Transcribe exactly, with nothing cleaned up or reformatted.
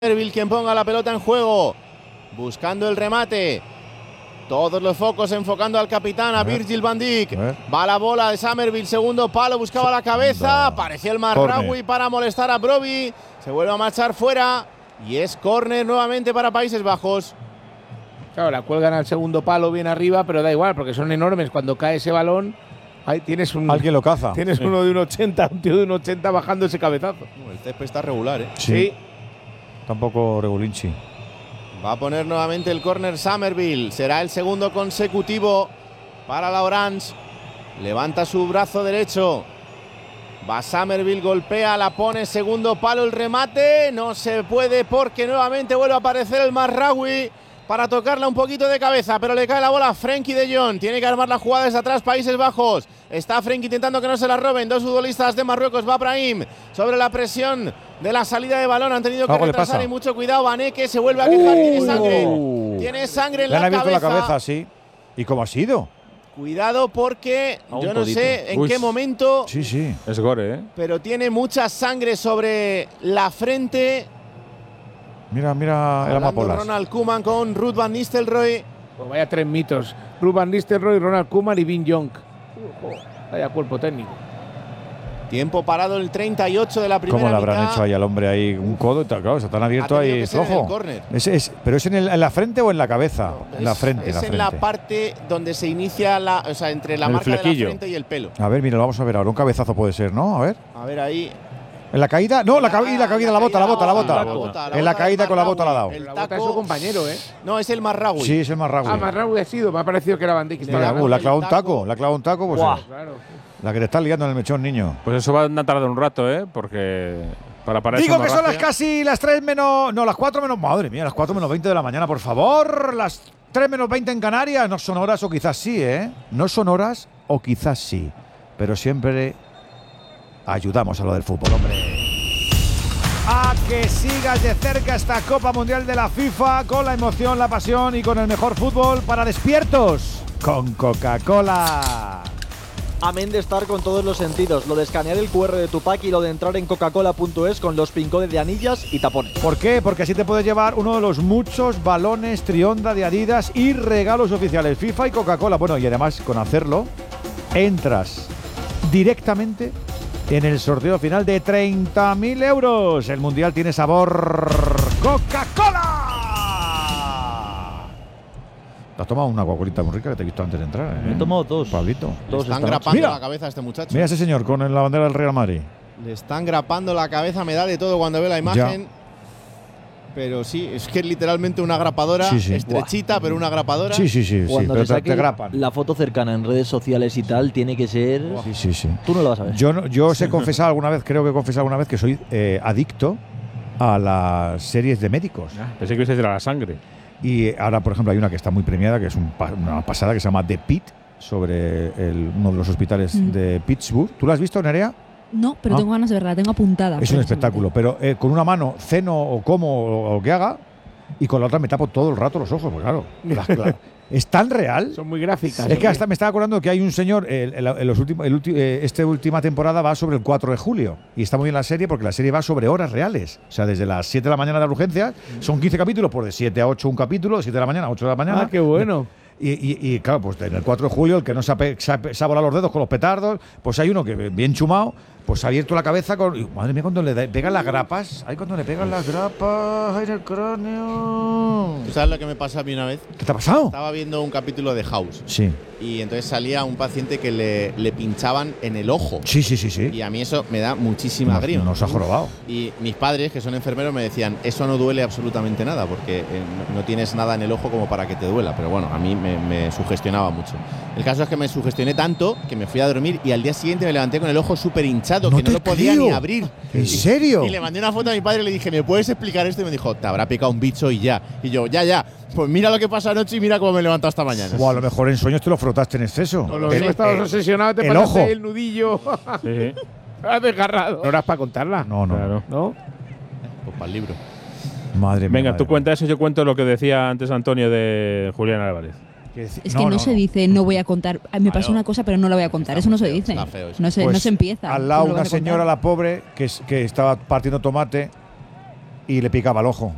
Somerville quien ponga la pelota en juego, buscando el remate. Todos los focos enfocando al capitán, a Virgil van Dijk. Va la bola de Somerville, segundo palo, buscaba la cabeza. Apareció el Marraoui para molestar a Brobbey. Se vuelve a marchar fuera y es córner nuevamente para Países Bajos. Claro, la cuelgan al segundo palo bien arriba, pero da igual porque son enormes. Cuando cae ese balón, ahí tienes un… Alguien lo caza. Tienes sí. uno de un ochenta, un tío de un ochenta bajando ese cabezazo. El césped está regular, ¿eh? Sí. sí. Tampoco regulinchi. Va a poner nuevamente el córner Somerville. Será el segundo consecutivo para la Orange. Levanta su brazo derecho. Va Somerville, golpea, la pone, segundo palo, el remate. No se puede porque nuevamente vuelve a aparecer el Marraoui para tocarla un poquito de cabeza, pero le cae la bola a Frenkie de Jong. Tiene que armar la jugada desde atrás Países Bajos. Está Frenkie intentando que no se la roben. Dos futbolistas de Marruecos. Va Brahim sobre la presión de la salida de balón. Han tenido que retrasar y mucho cuidado. Vaneke se vuelve a quejar. Uh, Tiene sangre. Uh, Tiene sangre en la cabeza. Le han abierto la cabeza, sí. ¿Y cómo ha sido? Cuidado porque yo no sé en Uy. qué momento. Sí, sí. Es gore, ¿eh? Pero tiene mucha sangre sobre la frente. Mira, mira el amapolas. Ronald Koeman con Ruud van Nistelrooy. Pues vaya tres mitos. Ruud van Nistelrooy, Ronald Koeman y Vin Jonk. Uh, vaya cuerpo técnico. Tiempo parado el treinta y ocho de la primera mitad. ¿Cómo le habrán mitad? hecho ahí al hombre ahí un codo? Claro, se están abierto ahí flojo. Es, es, ¿Pero es en, el, en la frente o en la cabeza? No, en la frente. Es la en frente. la parte donde se inicia, la, o sea, entre la el marca flequillo. de la frente y el pelo. A ver, mira, lo vamos a ver ahora. Un cabezazo puede ser, ¿no? A ver. A ver ahí. ¿En la caída? No, la, ca la, la caída, la bota, la bota, la bota. La bota, la en la caída con la bota la ha dado. El la bota es su compañero, ¿eh? No, es el Marraoui. Sí, es el Marraoui. Ah, Marraoui ha sido. Me ha parecido que era Van Dijk. La, la clavó un taco, la clavó un taco, pues. Wow. Claro. La que te está liando en el mechón, niño. Pues eso va a tardar un rato, ¿eh? Porque para parar Digo que son las casi las tres menos… No, las cuatro menos… Madre mía, las cuatro menos veinte de la mañana, por favor. Las tres menos veinte en Canarias. No son horas o quizás sí, ¿eh? No son horas o quizás sí. Pero siempre ayudamos a lo del fútbol, hombre. A que sigas de cerca esta Copa Mundial de la FIFA con la emoción, la pasión y con el mejor fútbol para despiertos con Coca-Cola. Amén de estar con todos los sentidos, lo de escanear el cu erre de tu pack y lo de entrar en coca cola punto es con los pincodes de anillas y tapones. ¿Por qué? Porque así te puedes llevar uno de los muchos balones Trionda de Adidas y regalos oficiales FIFA y Coca-Cola. Bueno, y además con hacerlo entras directamente en el sorteo final de treinta mil euros. El Mundial tiene sabor Coca-Cola. ¿Te has tomado una guacolita muy rica que te he visto antes de entrar? ¿eh? Me he tomado dos. Pablito. Le están grapando la cabeza a este muchacho. Mira ese señor con la bandera del Real Madrid. Le están grapando la cabeza, me da de todo cuando veo la imagen. Ya. Pero sí, es que es literalmente una grapadora, sí, sí. estrechita, Buah. pero una grapadora. Sí, sí, sí, Cuando sí pero te, te, te grapan. La foto cercana en redes sociales y tal tiene que ser… Sí, sí, sí. Tú no lo vas a ver. Yo, no, yo os he confesado alguna vez, creo que he confesado alguna vez que soy eh, adicto a las series de médicos. Ah, pensé que ibas a decir a la sangre. Y ahora, por ejemplo, hay una que está muy premiada, que es un, una pasada, que se llama The Pit, sobre el, uno de los hospitales mm. de Pittsburgh. ¿Tú la has visto, Nerea? No, pero ah. tengo ganas de verla, la tengo apuntada. Es un espectáculo, pero eh, con una mano ceno o como o lo que haga, y con la otra me tapo todo el rato los ojos, pues claro. La, claro. ¿Es tan real? Son muy gráficas. Es que hasta me estaba acordando que hay un señor, el, el, el, los últimos, el ulti, eh, esta última temporada va sobre el cuatro de julio. Y está muy bien la serie porque la serie va sobre horas reales. O sea, desde las siete de la mañana de la urgencia, son quince capítulos, por de siete a ocho un capítulo, de siete de la mañana a ocho de la mañana. Ah, qué bueno. Y, y, y claro, pues en el cuatro de julio, el que no se ha, se, ha, se ha volado los dedos con los petardos, pues hay uno que bien chumado, pues ha abierto la cabeza con… Y, madre mía, cuando le da, pegan las grapas, ay, cuando le pegan las grapas, ay, en el cráneo. ¿Tú sabes lo que me pasó a mí una vez? ¿Qué te ha pasado? Estaba viendo un capítulo de House. Sí. Y entonces salía un paciente que le, le pinchaban en el ojo. Sí, sí, sí, sí. Y a mí eso me da muchísima nos, grima. Nos ha jorobado. Y mis padres, que son enfermeros, me decían, eso no duele absolutamente nada, porque eh, no tienes nada en el ojo como para que te duela. Pero bueno, a mí me, me sugestionaba mucho. El caso es que me sugestioné tanto que me fui a dormir y al día siguiente me levanté con el ojo súper hinchado, no que no lo podía creo. ni abrir. ¿En serio? Y, y le mandé una foto a mi padre y le dije, ¿me puedes explicar esto? Y me dijo, te habrá picado un bicho y ya. Y yo, ya, ya. Pues mira lo que pasó anoche y mira cómo me he levantado esta mañana. O a lo mejor en sueños te lo frotaste en exceso. No, lo el, estabas eh, obsesionado, te el pasaste ojo. el nudillo. Sí. Has desgarrado. ¿No eras para contarla? No, no. Claro. ¿No? Pues para el libro. Madre mía. Venga, madre tú mía. cuenta eso, yo cuento lo que decía antes Antonio de Julián Álvarez. Es que no, no se no. dice no voy a contar. Me pasó una cosa, pero no la voy a contar. Eso no se dice. No se, pues no se empieza. Al lado una señora, la pobre, que, que estaba partiendo tomate y le picaba el ojo.